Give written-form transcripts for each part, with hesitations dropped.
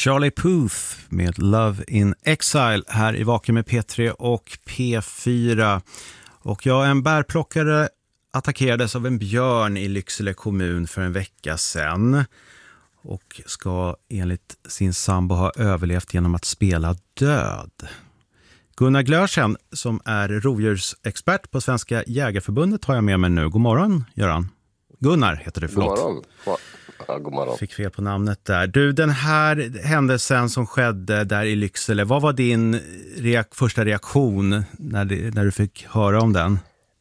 Charlie Puth med Love in Exile här i Vaken med P3 och P4. Och en bärplockare attackerades av en björn i Lycksele kommun för en vecka sedan och ska enligt sin sambo ha överlevt genom att spela död. Gunnar Glörsen, som är rovdjursexpert på Svenska Jägarförbundet, har jag med mig nu. God morgon, Göran. Gunnar heter det, förlåt. God morgon. Ja, god morgon. Fick fel på namnet där. Du, den här händelsen som skedde där i Lycksele, vad var din första reaktion när du fick höra om den?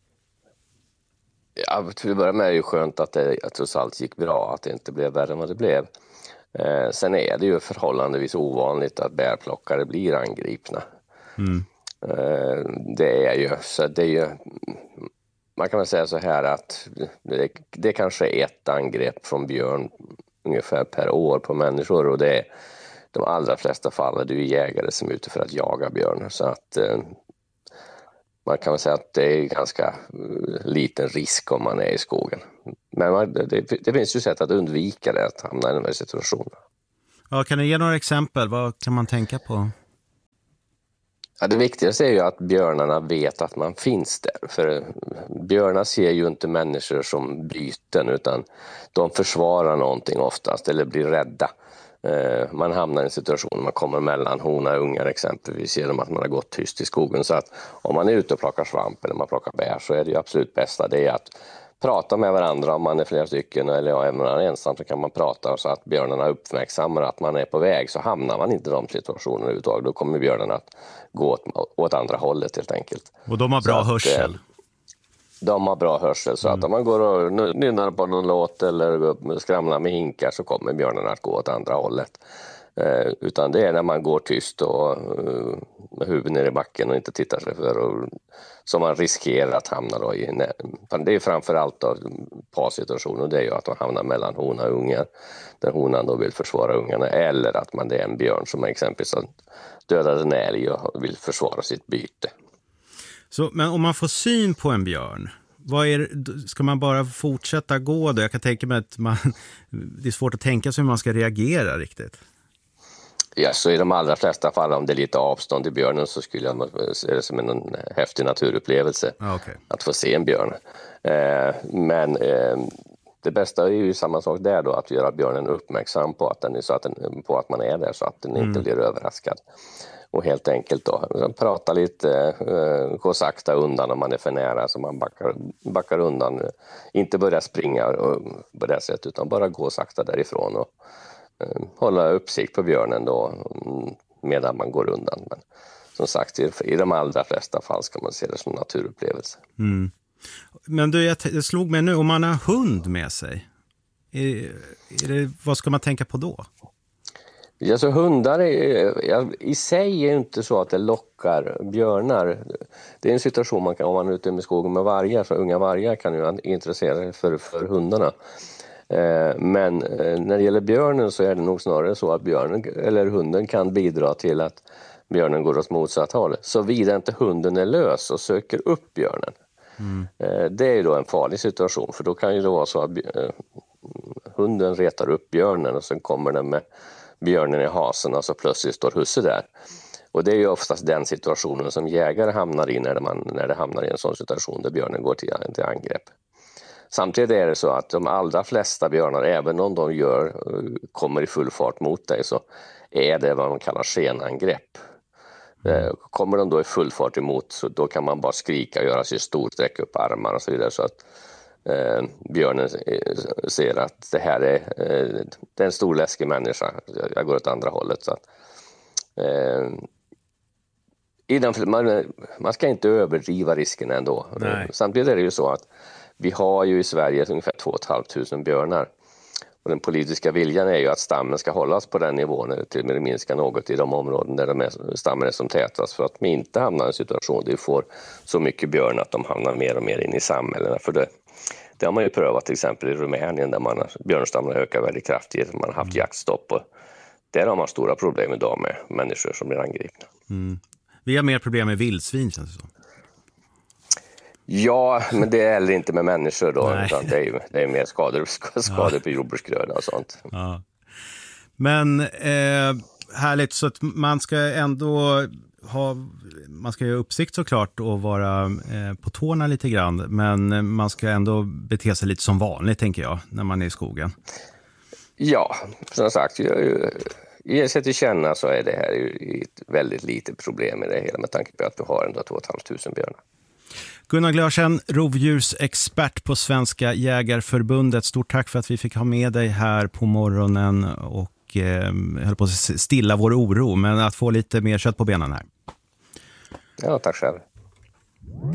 Ja, till att börja med är det ju skönt att det trots allt gick bra, att det inte blev värre än vad det blev. Sen är det ju förhållandevis ovanligt att bärplockare blir angripna. Mm. Det är ju man kan väl säga så här att det kanske är ett angrepp från björn ungefär per år på människor, och det är de allra flesta fall är det ju jägare som är ute för att jaga björn, så att man kan väl säga att det är ganska liten risk om man är i skogen. Men det finns ju sätt att undvika det, att hamna i den här situationen. Ja, kan du ge några exempel? Vad kan man tänka på? Ja, det viktigaste är ju att björnarna vet att man finns där. För björnar ser ju inte människor som byten, utan de försvarar någonting oftast eller blir rädda. Man hamnar i en situation, man kommer mellan hona och ungar exempelvis genom att man har gått tyst i skogen. Så att om man är ute och plockar svamp eller man plockar bär, så är det ju absolut bästa det är att prata med varandra. Om man är flera stycken eller är man ensam, så kan man prata så att björnarna uppmärksammar att man är på väg, så hamnar man inte i de situationerna överhuvudtaget. Då kommer björnarna att gå åt andra hållet helt enkelt. Och de har bra hörsel? De har bra hörsel, så att om man går och nynnar på någon låt eller skramlar med hinkar, så kommer björnarna att gå åt andra hållet. Utan det är när man går tyst och med huvudet ner i backen och inte tittar sig för, och som man riskerar att hamna då i. Det är framförallt då parsituationen, det är ju att man hamnar mellan hona och ungar, där honan då vill försvara ungarna, eller att det är en björn som exempelvis har dödat en älg och vill försvara sitt byte. Så, men om man får syn på en björn, ska man bara fortsätta gå då? Jag kan tänka mig att det är svårt att tänka sig hur man ska reagera riktigt. Ja, så i de allra flesta fall, om det är lite avstånd till björnen, så skulle jag se det som en häftig naturupplevelse att få se en björn. Men det bästa är ju samma sak där då, att göra björnen uppmärksam på att på att man är där, så att den inte blir överraskad. Och helt enkelt då prata lite, gå sakta undan om man är för nära, så man backar undan, inte börja springa på det sättet, utan bara gå sakta därifrån och hålla uppsikt på björnen då medan man går undan. Men som sagt, i de allra flesta fall ska man se det som naturupplevelse. Mm. Men det slog mig nu, om man har hund med sig, vad ska man tänka på då? Ja, så hundar i sig är inte så att det lockar björnar. Det är en situation om man är ute med skogen med vargar, så unga vargar kan ju intressera sig för hundarna. Men när det gäller björnen så är det nog snarare så att björnen eller hunden kan bidra till att björnen går åt motsatt håll, såvida inte hunden är lös och söker upp björnen. Det är ju då en farlig situation, för då kan ju det vara så att hunden retar upp björnen och sen kommer den med björnen i hasen, och så plötsligt står husse där. Och det är ju oftast den situationen som jägare hamnar i när det hamnar i en sån situation där björnen går till angrepp. Samtidigt är det så att de allra flesta björnar, även om de kommer i full fart mot dig, så är det vad man kallar skenangrepp. Kommer de då i full fart emot, så då kan man bara skrika och göra sig stor, sträcka upp armar och så vidare, så att björnen ser att det här är en stor läskig människa, jag går åt andra hållet. Så att, man ska inte överdriva riskerna ändå. Samtidigt är det ju så att vi har ju i Sverige ungefär 2 500 björnar. Och den politiska viljan är ju att stammen ska hållas på den nivån, eller till och med minska något i de områden där stammen är som tätast, för att man inte hamnar i en situation där vi får så mycket björn att de hamnar mer och mer in i samhällena. För det har man ju prövat till exempel i Rumänien, där björnstammen ökar väldigt kraftigt. Man har haft jaktstopp, och där har man stora problem idag med människor som blir angripna. Vi har mer problem med vildsvin, känns det som. Ja, men det är heller inte med människor då, utan det är mer skador på jordbruksgröda och sånt. Ja. Men härligt. Så att man ska ändå man ska ju ha uppsikt såklart och vara på tårna lite grann. Men man ska ändå bete sig lite som vanligt, tänker jag, när man är i skogen. Ja, som sagt, ge sig till känna, så är det här ju ett väldigt litet problem i det hela med tanke på att vi har ändå 2 500 björnar. Gunnar Glörsen, rovdjursexpert på Svenska Jägarförbundet. Stort tack för att vi fick ha med dig här på morgonen och höll på att stilla vår oro, men att få lite mer kött på benen här. Ja, tack själv.